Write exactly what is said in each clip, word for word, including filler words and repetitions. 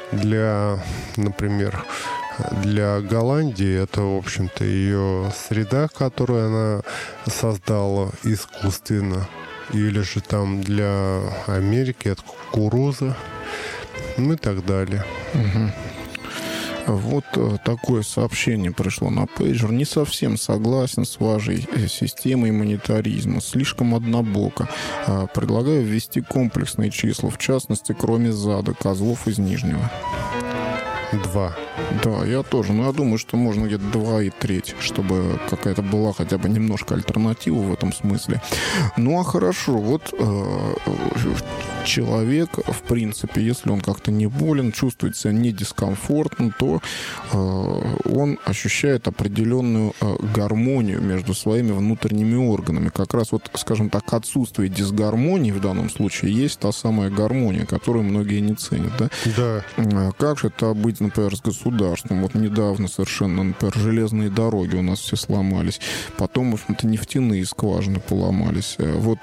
для, например, для Голландии это, в общем-то, ее среда, которую она создала искусственно. Или же там для Америки это кукуруза, ну и так далее. Угу. Вот такое сообщение пришло на пейджер. Не совсем согласен с вашей системой монетаризма. Слишком однобоко. Предлагаю ввести комплексные числа, в частности, кроме зада, козлов из Нижнего. Два. Да, я тоже. Но я думаю, что можно где-то два и треть, чтобы какая-то была хотя бы немножко альтернатива в этом смысле. Ну, а хорошо. Вот э, человек, в принципе, если он как-то не болен, чувствует себя не дискомфортно, то э, он ощущает определенную э, гармонию между своими внутренними органами. Как раз вот, скажем так, отсутствие дисгармонии в данном случае есть та самая гармония, которую многие не ценят. Да? Да. Как же это быть, например, с государством? Вот недавно совершенно, например, железные дороги у нас все сломались. Потом, в общем-то, нефтяные скважины поломались. Вот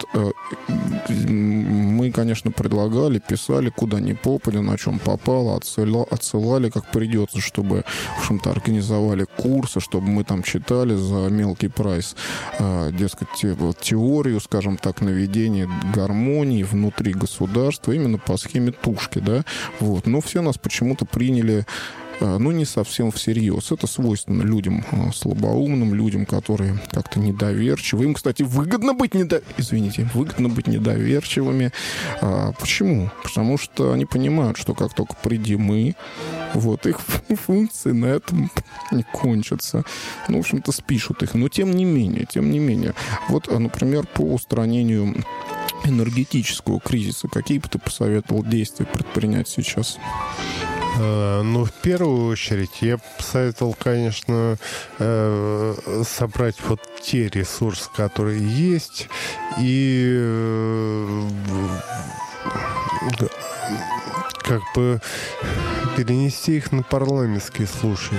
мы, конечно, предлагали, писали, куда ни попали, на чем попало, отсылали, отсылали как придется, чтобы, в общем-то, организовали курсы, чтобы мы там читали за мелкий прайс, дескать, теорию, скажем так, наведения гармонии внутри государства именно по схеме Тушки, да, вот. Но все нас почему-то приняли, ну, не совсем всерьез. Это свойственно людям слабоумным, людям, которые как-то недоверчивы. Им, кстати, выгодно быть недо... Извините, выгодно быть недоверчивыми. А, почему? Потому что они понимают, что как только придем мы, вот, их функции на этом не кончатся. Ну, в общем-то, спишут их. Но тем не менее, тем не менее. Вот, например, по устранению энергетического кризиса, какие бы ты посоветовал действия предпринять сейчас? Ну, в первую очередь, я бы посоветовал, конечно, собрать вот те ресурсы, которые есть, и как бы перенести их на парламентские слушания.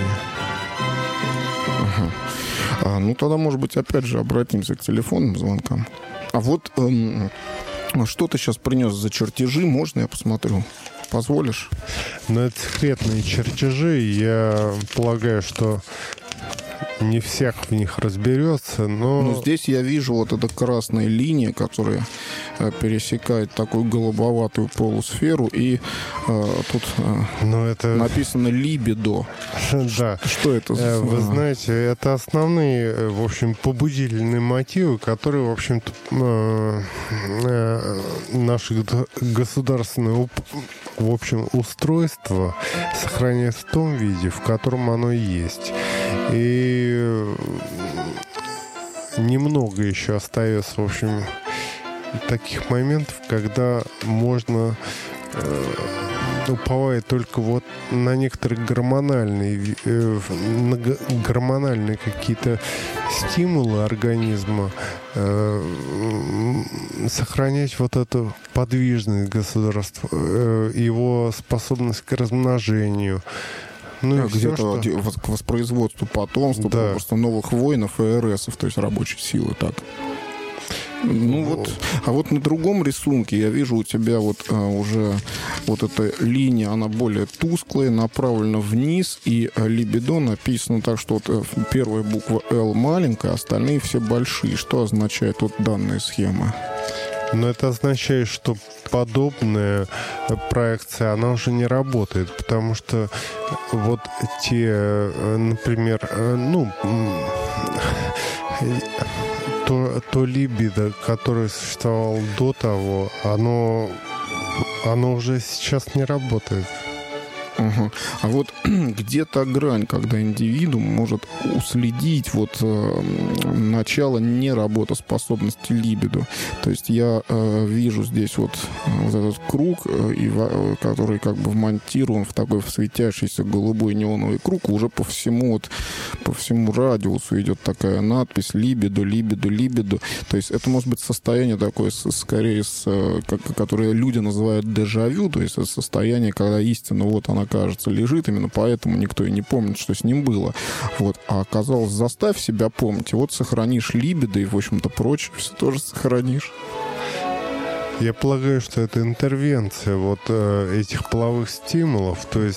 Ага. А, ну, тогда, может быть, опять же обратимся к телефонным звонкам. А вот эм, что ты сейчас принес за чертежи? Можно я посмотрю? Позволишь? Но это секретные чертежи. Я полагаю, что не всех в них разберется, но... Ну, здесь я вижу вот эта красная линия, которая э, пересекает такую голубоватую полусферу, и э, тут э, но это... написано «либидо». Да. Что это за... Вы знаете, это основные, в общем, побудительные мотивы, которые, в общем-то, наше государственное, в общем, устройство сохраняет в том виде, в котором оно есть. И немного еще остается, в общем, таких моментов, когда можно э, уповать только вот на некоторые гормональные, э, на гормональные какие-то стимулы организма, э, сохранять вот эту подвижность государства, э, его способность к размножению. Ну, а где-то что... к воспроизводству потомства, да. Просто новых воинов и РСов, то есть рабочей силы, так. Ну вот, а вот на другом рисунке я вижу у тебя вот а, уже вот эта линия, она более тусклая, направлена вниз, и а, либидо написано так, что вот первая буква L маленькая, остальные все большие. Что означает вот данная схема? Но это означает, что подобная проекция, она уже не работает, потому что вот те, например, ну, то, то либидо, которое существовало до того, оно, оно уже сейчас не работает. Угу. А вот где та грань, когда индивидуум может уследить вот э, начало неработоспособности либидо? То есть я э, вижу здесь вот, вот этот круг, э, и, э, который как бы вмонтирован в такой светящийся голубой неоновый круг, уже по всему вот, по всему радиусу идет такая надпись либидо, либидо, либидо. То есть это может быть состояние такое, скорее, с, как, которое люди называют дежавю, то есть это состояние, когда истина вот она, кажется, лежит, именно поэтому никто и не помнит, что с ним было. Вот. А оказалось, заставь себя помнить, и вот сохранишь либидо, и, в общем-то, прочее все тоже сохранишь. Я полагаю, что это интервенция вот э, этих половых стимулов, то есть